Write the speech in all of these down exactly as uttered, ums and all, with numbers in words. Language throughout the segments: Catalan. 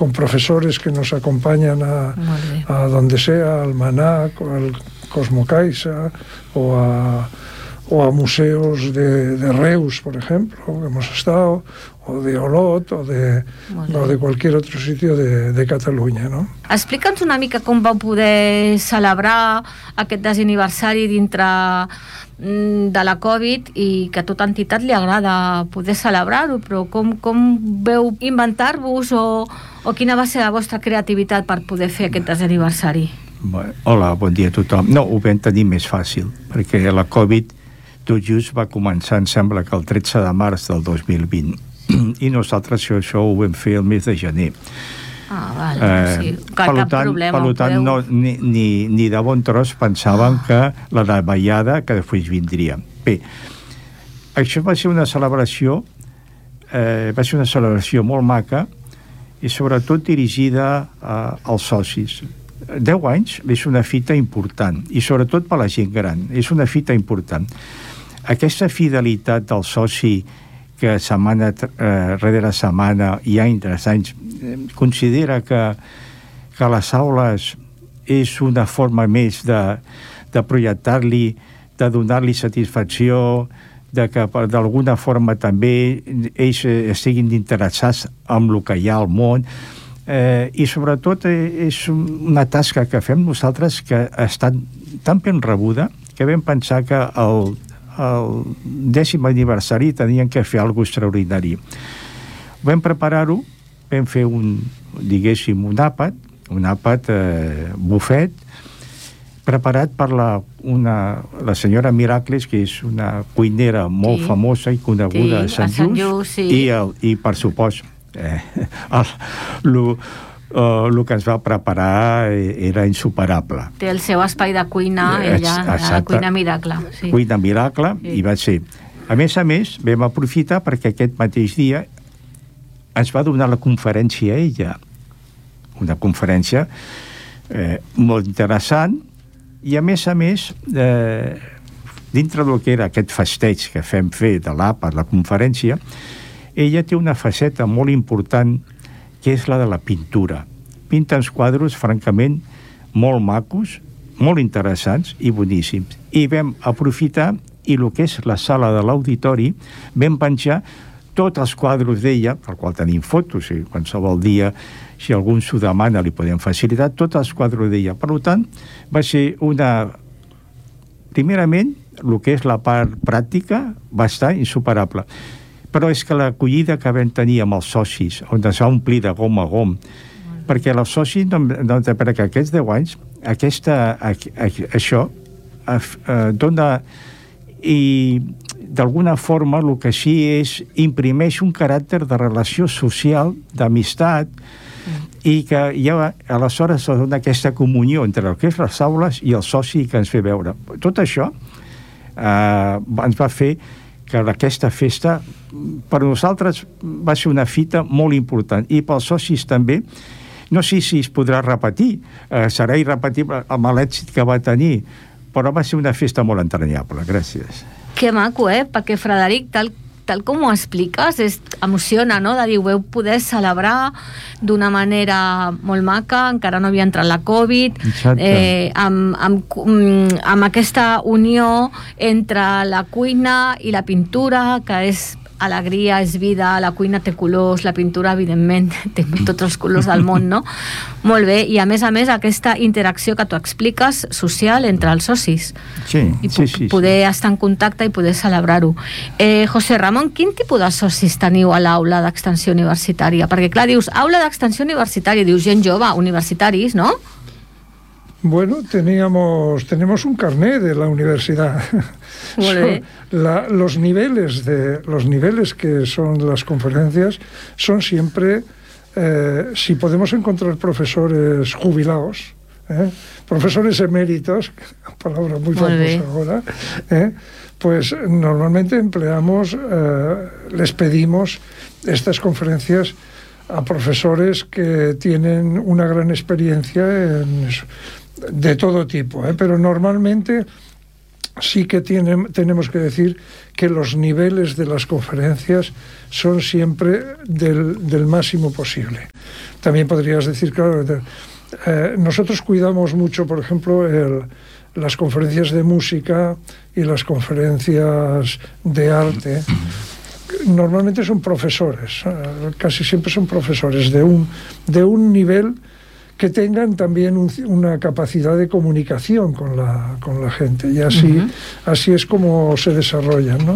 con profesores que nos acompañan a, a donde sea, al Manac, o al Cosmo Caixa, o a, o a museos de, de Reus, por ejemplo, que hemos estado, o de Olot, o de, o de cualquier otro sitio de, de Catalunya, no? Explica'ns una mica com vau poder celebrar aquest desè aniversari dintre de la Covid, i que a tota entitat li agrada poder celebrar-ho, però com, com veu inventar-vos, o, o quina va ser la vostra creativitat per poder fer aquest desè aniversari? Hola, bon dia a tothom. No, ho vam tenir més fàcil, perquè la Covid tot just va començar, em sembla que el tretze de març del dos mil vint, i nosaltres això, això ho vam fer el mes de gener. Ah, val, eh, sí. Cap, per cap tant, problema. Per tant, podeu... no, ni, ni, ni de bon tros pensàvem ah. que la davallada que després vindria. Bé, això va ser una celebració, eh, va ser una celebració molt maca, i sobretot dirigida a, als socis. Deu anys és una fita important, i sobretot per la gent gran. És una fita important. Aquesta fidelitat del soci que setmana eh, rere setmana i any tras anys eh, considera que, que les aules és una forma més de, de projectar-li, de donar-li satisfacció, de que d'alguna forma també ells estiguin interessats en el que hi ha al món, eh, i sobretot eh, és una tasca que fem nosaltres que ha estat tan ben rebuda que vam pensar que el el dècim aniversari tenien que fer alguna cosa extraordinari. Vam preparar-ho, vam fer un, diguéssim, un àpat, un àpat eh, bufet, preparat per la, una, la senyora Miracles, que és una cuinera molt sí. famosa i coneguda sí, a Sant Just, Just sí. i, el, i per supost eh, el, el, Uh, el que ens va preparar era insuperable. Té el seu espai de cuina, ella, la cuina miracle. Sí. Cuina miracle, sí. I va ser. A més a més, vam aprofitar perquè aquest mateix dia ens va donar la conferència ella. Una conferència eh, molt interessant, i a més a més, eh, dintre del que era aquest festeig que fem fer de l'àpat, la conferència, ella té una faceta molt important que és la de la pintura. Pinta uns quadres, francament, molt macos, molt interessants i boníssims. I vam aprofitar, i el que és la sala de l'auditori, vam penjar tots els quadres d'ella, al qual tenim fotos, i qualsevol dia, si algú s'ho demana, li podem facilitar, tots els quadres d'ella. Per tant, va ser una... Primerament, el que és la part pràctica va estar insuperable. Però és que l'acollida que vam tenir amb els socis, on es va omplir de gom a gom, mm. perquè els socis, no, no, perquè aquests deu anys, aquesta, a, a, això a, a, dona, i d'alguna forma el que sí és, imprimeix un caràcter de relació social, d'amistat, mm. i que ja aleshores es dona aquesta comunió entre el que és les aules i el soci que ens ve veure. Tot això eh, ens va fer que aquesta festa per nosaltres va ser una fita molt important, i pels socis també. No sé si es podrà repetir, eh, serà irrepetible amb l'èxit que va tenir, però va ser una festa molt entranyable. Gràcies. Que maco, eh? Perquè, Frederic, tal, tal com ho expliques, és, emociona, no?, de dir, ho veu poder celebrar d'una manera molt maca, encara no havia entrat la Covid, eh, amb, amb, amb aquesta unió entre la cuina i la pintura, que és alegria, és vida, la cuina té colors, la pintura, evidentment, té tots els colors del món, no? Molt bé, i a més a més aquesta interacció que tu expliques, social, entre els socis. Sí, I sí, sí. poder sí. estar en contacte i poder celebrar-ho. Eh, José Ramon, quin tipus de socis teniu a l'aula d'extensió universitària? Perquè, clar, dius, aula d'extensió universitària, dius gent jove, universitaris, ¿no? Bueno, teníamos, tenemos un carnet de la universidad. Son la, los niveles de los niveles que son las conferencias son siempre, eh, si podemos encontrar profesores jubilados, eh, profesores eméritos, palabra muy famosa ahora, eh, pues normalmente empleamos, eh, les pedimos estas conferencias a profesores que tienen una gran experiencia en eso, de todo tipo, ¿eh? Pero normalmente sí que tiene, tenemos que decir que los niveles de las conferencias son siempre del, del máximo posible. también podrías decir, claro, eh, nosotros cuidamos mucho, por ejemplo, el, las conferencias de música y las conferencias de arte. Normalmente son profesores, casi siempre son profesores de un, de un nivel que tengan también un, una capacidad de comunicación con la, con la gente, y así, uh-huh. así es como se desarrollan, ¿no?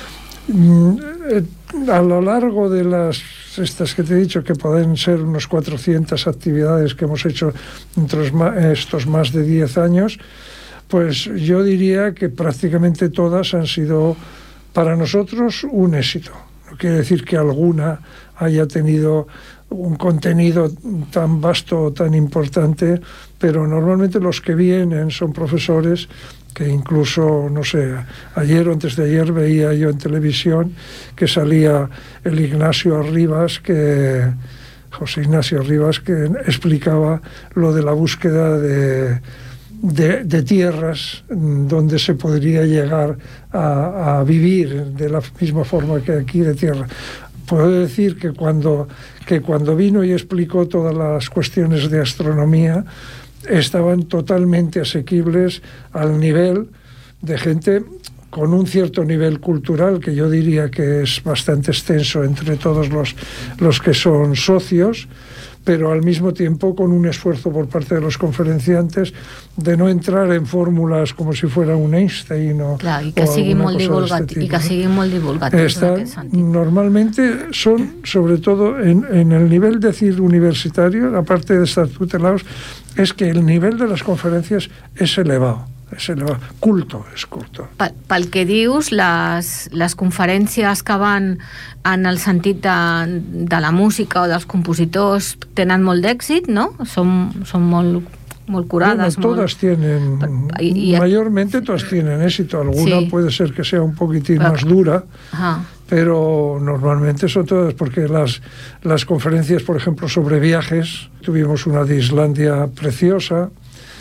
A lo largo de las estas que te he dicho, que pueden ser unos cuatrocientas actividades que hemos hecho entre estos más de diez años, pues yo diría que prácticamente todas han sido para nosotros un éxito. No quiere decir que alguna haya tenido un contenido tan vasto, tan importante, pero normalmente los que vienen son profesores que incluso, no sé, ayer o antes de ayer veía yo en televisión que salía el Ignacio Arribas, que José Ignacio Arribas, que explicaba lo de la búsqueda de De, de tierras donde se podría llegar a, a vivir de la misma forma que aquí de tierra. Puedo decir que cuando, que cuando vino y explicó todas las cuestiones de astronomía, estaban totalmente asequibles al nivel de gente con un cierto nivel cultural, que yo diría que es bastante extenso entre todos los, los que son socios, pero al mismo tiempo con un esfuerzo por parte de los conferenciantes de no entrar en fórmulas como si fuera un Einstein o, clar, i que sigui molt divulgat, i que sigui molt divulgatius en aquest sentit. Normalmente son, sobre todo en, en el nivel de decir universitario, aparte de estar tutelados, es que el nivel de las conferencias es elevado. És elevado. Culto, és culto. Pel, pel que dius, les, les conferències que van en el sentit de, de la música o dels compositors tenen molt d'èxit, ¿no? Són, són molt, molt curades. Bueno, todas molt... tienen, y, y... mayormente todas tienen éxito. Alguna sí. puede ser que sea un poquitín pero... más dura, Ajá. pero normalmente son todas, porque las, las conferencias, por ejemplo, sobre viajes, tuvimos una de Islandia preciosa,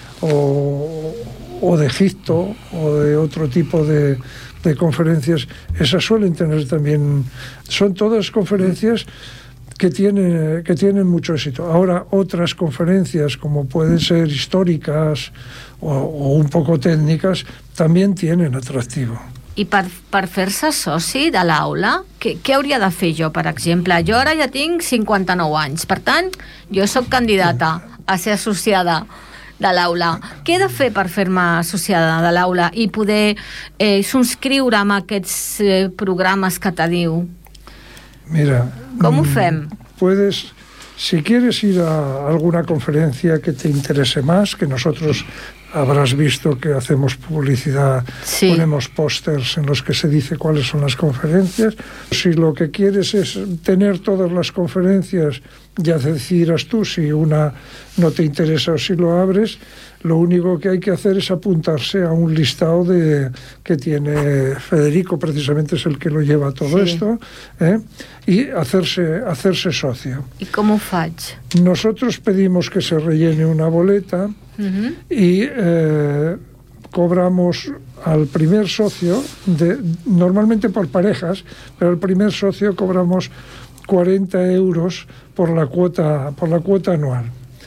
o... o de Egipto o de otro tipo de, de conferencias, esas suelen tener también, son todas conferencias que tienen, que tienen mucho éxito. Ahora, otras conferencias, como pueden ser históricas o, o un poco técnicas, también tienen atractivo. I per, per fer-se soci de l'aula, què, què hauria de fer jo, per exemple? Jo ara ja tinc cinquanta-nou anys, per tant, jo sóc candidata a ser associada de l'aula. Què he de fer per fer-me associada de l'aula i poder eh, subscriure amb aquests eh, programes que te diu? Mira, ¿cómo fem? Puedes, si quieres ir a alguna conferencia que te interese más, que nosotros habrás visto que hacemos publicidad, sí. ponemos pósters en los que se dice cuáles son las conferencias. Si lo que quieres es tener todas las conferencias, ya decidirás tú si una no te interesa o si lo abres. Lo único que hay que hacer es apuntarse a un listado de, que tiene Federico, precisamente es el que lo lleva todo sí. esto, ¿eh? y hacerse, hacerse socio. ¿Y cómo faig? Nosotros pedimos que se rellene una boleta uh-huh. y eh, cobramos al primer socio, de, normalmente por parejas, pero al primer socio cobramos cuarenta euros por la cuota, por la cuota anual.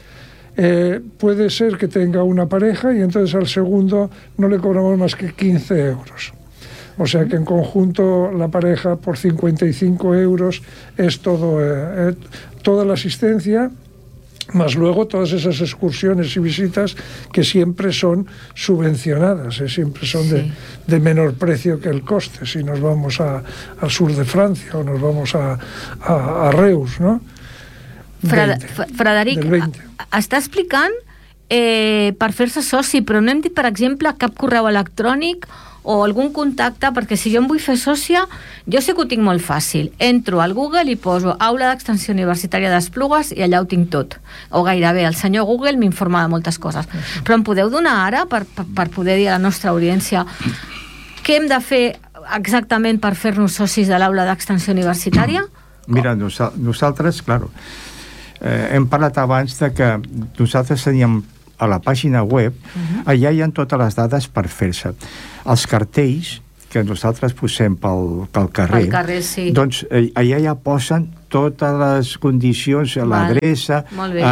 Eh, puede ser que tenga una pareja y entonces al segundo no le cobramos más que quince euros. O sea que en conjunto la pareja por cincuenta y cinco euros es todo, eh, eh, toda la asistencia, más luego todas esas excursiones y visitas que siempre son subvencionadas, eh, siempre son sí. de, de menor precio que el coste. Si nos vamos a, al sur de Francia o nos vamos a, a, a Reus, ¿no? Fred, Frederic, està explicant eh, per fer-se soci, però no hem dit, per exemple, cap correu electrònic o algun contacte, perquè si jo em vull fer sòcia, jo sé que ho tinc molt fàcil. Entro al Google i poso Aula d'Extensió Universitària d'Esplugues i allà ho tinc tot. O gairebé, el senyor Google m'informa de moltes coses. Però em podeu donar ara, per, per, per poder dir a la nostra audiència, què hem de fer exactament per fer-nos socis de l'Aula d'Extensió Universitària? Mira, nosaltres, claro, Eh, hem parlat abans de que nosaltres teníem a la pàgina web, uh-huh. allà hi ha totes les dades per fer-se. Els cartells que nosaltres posem pel, pel carrer, pel carrer sí. doncs eh, allà ja posen totes les condicions, l'adreça, eh,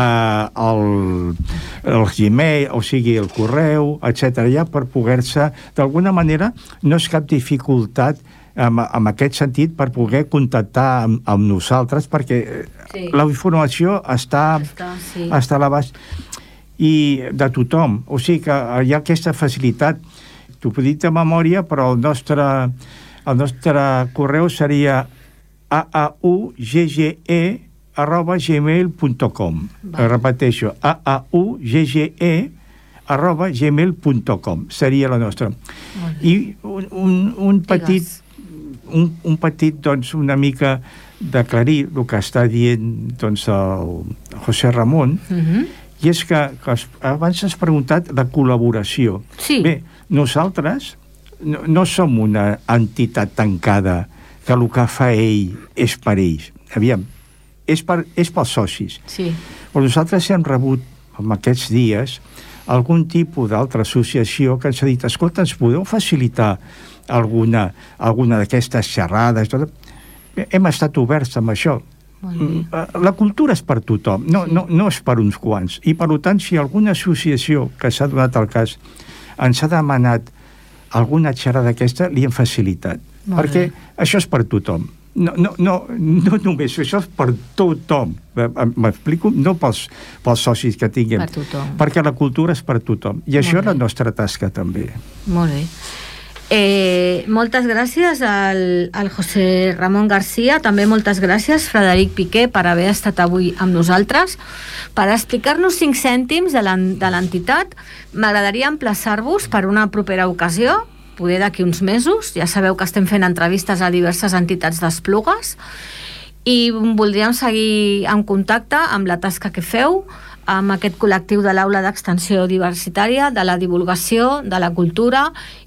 el, el Gmail, o sigui, el correu, etcètera, ja per poder-se, d'alguna manera, no és cap dificultat en, en aquest sentit per poder contactar amb, amb nosaltres, perquè sí. la informació està, està, sí. està a l'abast i de tothom. O sigui que hi ha aquesta facilitat. T'ho puc dir de memòria, però el nostre, el nostre correu seria a a u g g e arroba gmail punt com. Repeteixo, a a u g g e arroba gmail punt com. Seria la nostra. I un, un, un petit, un, un petit, doncs, una mica d'aclarir el que està dient, doncs, el José Ramon, uh-huh. i és que, que abans has preguntat la col·laboració. Sí. Bé, nosaltres no, no som una entitat tancada que el que fa ell és per ells. Aviam, és, per, és pels socis. Sí. Però nosaltres hem rebut, en aquests dies, algun tipus d'altra associació que ens ha dit, escolta, ens podeu facilitar alguna, alguna d'aquestes xerrades? Hem estat oberts amb això. La cultura és per tothom, no, sí. no, no és per uns quants. I, per tant, si alguna associació que s'ha donat el cas ens ha demanat alguna xerrada d'aquesta, li hem facilitat. Molt perquè bé. Això és per tothom. No, no, no, no només, això és per tothom. M'explico? No pels, pels socis que tinguem. Per tothom. Perquè la cultura és per tothom. I això és la nostra tasca, també. Molt bé. Eh, moltes gràcies al, al José Ramon García, també moltes gràcies Frederic Piqué per haver estat avui amb nosaltres per explicar-nos cinc cèntims de l'entitat. M'agradaria emplaçar-vos per una propera ocasió, poder d'aquí uns mesos. Ja sabeu que estem fent entrevistes a diverses entitats d'Esplugues i voldríem seguir en contacte amb la tasca que feu, amb aquest col·lectiu de l'Aula d'Extensió Diversitària, de la divulgació, de la cultura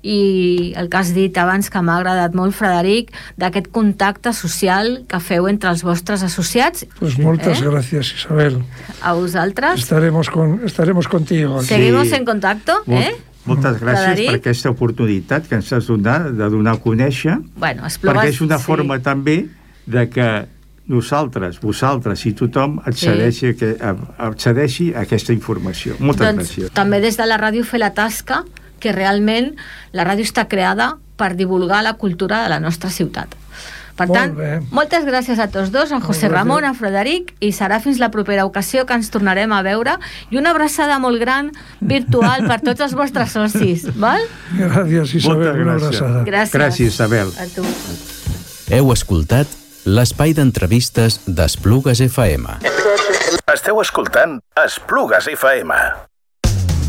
i el que has dit abans, que m'ha agradat molt, Frederic, d'aquest contacte social que feu entre els vostres associats. Pues moltes eh? gràcies, Isabel. A vosaltres. Estaremos, con, estaremos contigo. Aquí. Seguimos en contacto. Molt, eh? Moltes gràcies Frederic. Per aquesta oportunitat que ens has donat de donar a conèixer, bueno, Esplugues, perquè és una sí. forma també de que nosaltres, vosaltres i tothom accedeixi, sí. a, accedeixi a aquesta informació. Moltes doncs, gràcies. També des de la ràdio fer la tasca que realment la ràdio està creada per divulgar la cultura de la nostra ciutat. Per Molt tant, bé. moltes gràcies a tots dos, a José Ramon, a Frederic, i serà fins la propera ocasió que ens tornarem a veure, i una abraçada molt gran virtual per tots els vostres socis, val? Gràcies, Isabel, una abraçada. Gràcies. Gràcies, Isabel. A tu. Heu escoltat l'espai d'entrevistes d'Esplugues F M. Esteu escoltant Esplugues F M.